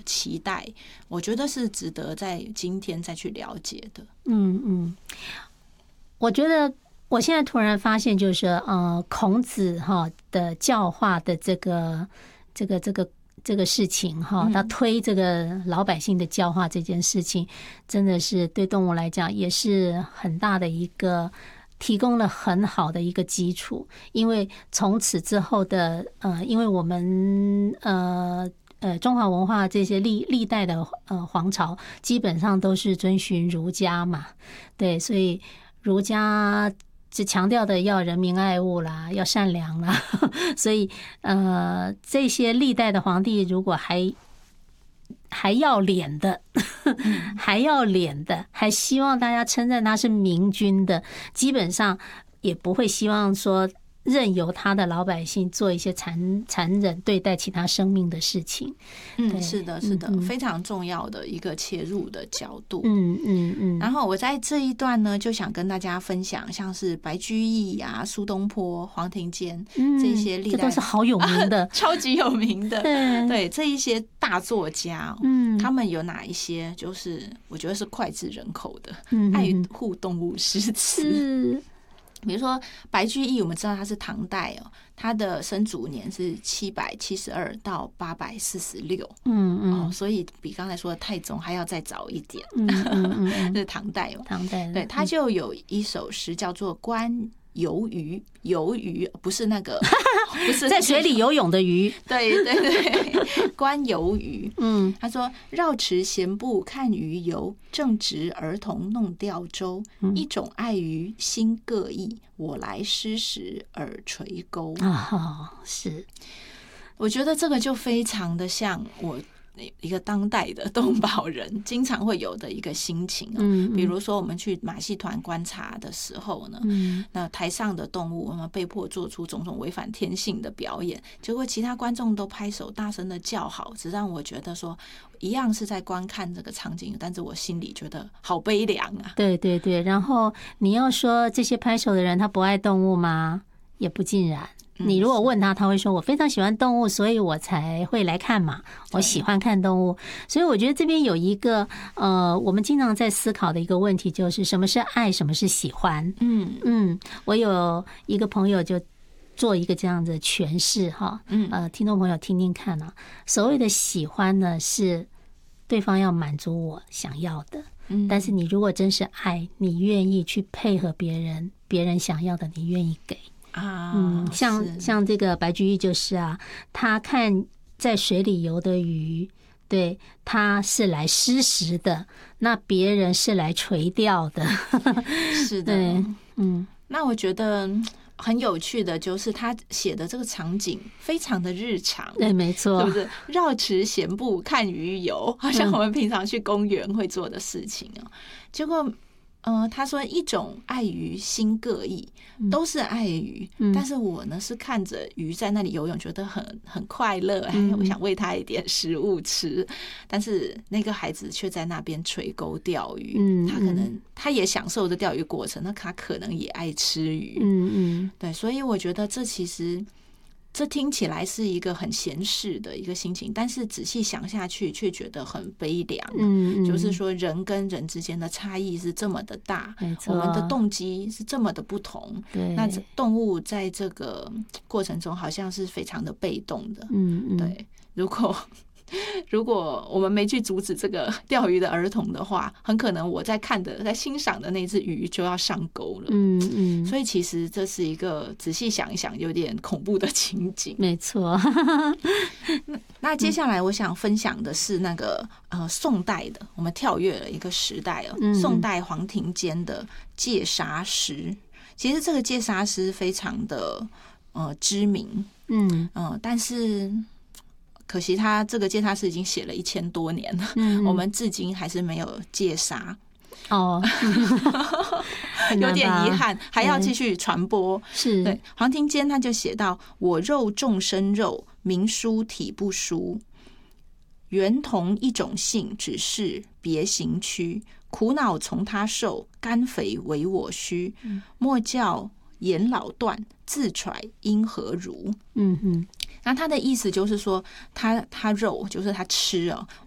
期待，我觉得是值得在今天再去了解的。 我觉得我现在突然发现，就是孔子的教化的这个事情他推这个老百姓的教化这件事情，真的是对动物来讲也是很大的一个提供了很好的一个基础。因为从此之后的因为我们中华文化这些历代的皇朝基本上都是遵循儒家嘛，对，所以儒家只强调的要人民爱物啦，要善良啦，所以这些历代的皇帝如果还要脸的，还希望大家称赞他是明君的，基本上也不会希望说任由他的老百姓做一些残忍对待其他生命的事情。 是的，是的，非常重要的一个切入的角度。然后我在这一段呢，就想跟大家分享，像是白居易啊、苏东坡、黄庭坚这些历代， 这都是好有名的， 超级有名的。对，这一些大作家，他们有哪一些就是我觉得是脍炙人口的爱护动物诗词？比如说白居易，我们知道他是唐代他的生卒年是772到846，所以比刚才说的太宗还要再早一点，这是唐代对，他就有一首诗叫做《观游鱼》，游鱼不是那个，不是在水里游泳的鱼， 对，观游鱼。他说：“绕池闲步看鱼游，正值儿童弄钓舟。一种爱鱼心各异，我来诗时耳垂钩。” 是， 我觉得这个就非常的像我一个当代的动保人经常会有的一个心情比如说我们去马戏团观察的时候呢，那台上的动物我们被迫做出种种违反天性的表演，结果其他观众都拍手大声的叫好，只让我觉得说一样是在观看这个场景，但是我心里觉得好悲凉啊。 对，然后你要说这些拍手的人他不爱动物吗？也不尽然。你如果问他，他会说我非常喜欢动物，所以我才会来看嘛，我喜欢看动物。所以我觉得这边有一个我们经常在思考的一个问题，就是什么是爱，什么是喜欢。我有一个朋友就做一个这样的诠释听众朋友听听看啊。所谓的喜欢呢，是对方要满足我想要的，但是你如果真是爱，你愿意去配合别人想要的，你愿意给。像这个白居易就是他看在水里游的鱼，对，他是来施食的，那别人是来垂钓的。 是的，那我觉得很有趣的就是他写的这个场景非常的日常， 对，没错， 是不是？绕池闲步看鱼游，好像我们平常去公园会做的事情结果他说一种爱鱼心各异，都是爱鱼，但是我呢是看着鱼在那里游泳，觉得很快乐，我想喂它一点食物吃，但是那个孩子却在那边垂钩钓鱼，他可能他也享受着钓鱼过程，那他可能也爱吃鱼，对，所以我觉得这其实这听起来是一个很闲适的一个心情，但是仔细想下去却觉得很悲凉。就是说人跟人之间的差异是这么的大，我们的动机是这么的不同。那动物在这个过程中好像是非常的被动的。对，如果我们没去阻止这个钓鱼的儿童的话，很可能我在欣赏的那只鱼就要上钩了。所以其实这是一个仔细想一想有点恐怖的情景。 没错。 那接下来我想分享的是那个宋代的，我们跳跃了一个时代宋代黄庭坚的戒杀诗。其实这个戒杀诗非常的知名，但是可惜他这个戒杀诗已经写了1000多年了，我们至今还是没有戒杀。有点遗憾，还要继续传播。 是， 对，黄庭坚他就写到：我肉众生肉，名殊体不殊，原同一种性，只是别形躯。苦恼从他受，肝肥为我虚。莫教言老断，自揣因何如。那他的意思就是说，他肉就是他吃